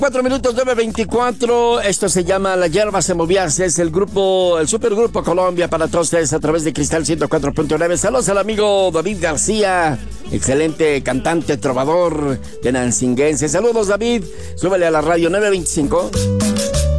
4 minutos, 9:24. Esto se llama La Hierba Se Movía. Es el grupo, el supergrupo Colombia para todos ustedes a través de Cristal 104.9. Saludos al amigo David García, excelente cantante, trovador de Nancinguense. Saludos, David. Súbele a la radio 925.